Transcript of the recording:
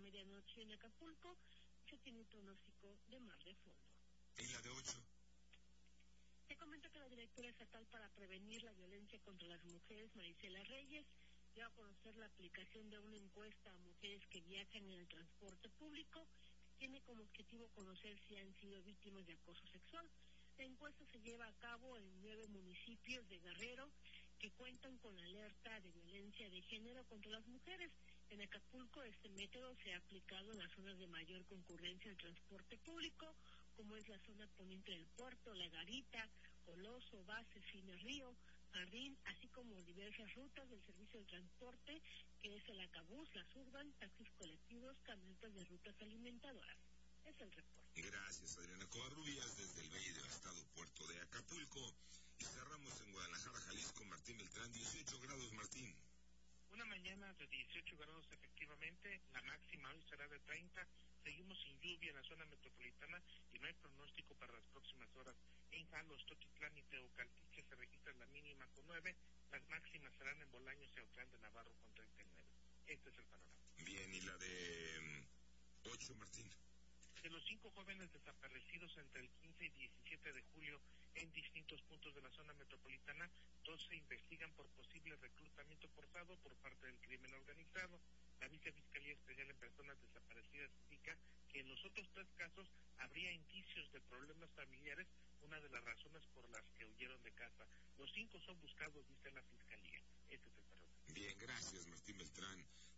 medianoche en Acapulco. Se tiene un pronóstico de mar de fondo. ¿Y la de 8? Te comento que la directora estatal para prevenir la violencia contra las mujeres, Marisela Reyes, dio a conocer la aplicación de una encuesta a mujeres que viajan en el transporte público. Tiene como objetivo conocer si han sido víctimas de acoso sexual. La encuesta se lleva a cabo en 9 municipios de Guerrero que cuentan con alerta de violencia de género contra las mujeres. En Acapulco este método se ha aplicado en las zonas de mayor concurrencia del transporte público, como es la zona poniente del puerto, La Garita, Coloso, Base, Fines Río, Jardín, así como diversas rutas del servicio de transporte, que es el Acabús, la Urban, taxis colectivos, camionetas de rutas alimentadoras. Es el reporte. Gracias, Adriana Covarrubias, desde el Valle Devastado Puerto de Acapulco. Y cerramos en Guadalajara, Jalisco, Martín Beltrán, 18 grados, Martín. Una mañana de 18 grados efectivamente, la máxima hoy será de 30. Seguimos sin lluvia en la zona metropolitana y no hay pronóstico para las próximas horas. En Jalos, Totitlán y Teocaltiche se registra la mínima con 9, las máximas serán en Bolaños y Autlán de Navarro con 39. Este es el panorama. Bien, ¿y la de 8, Martín? De los 5 jóvenes desaparecidos entre el 15 y 17 de julio en distintos puntos de la zona metropolitana, 2 se investigan por posible reclutamiento forzado por parte del crimen organizado. La Vicefiscalía Especial en Personas Desaparecidas indica que en los otros 3 casos habría indicios de problemas familiares, una de las razones por las que huyeron de casa. Los 5 son buscados, dice la Fiscalía. Este es el panorama. Bien, gracias, Martín Beltrán.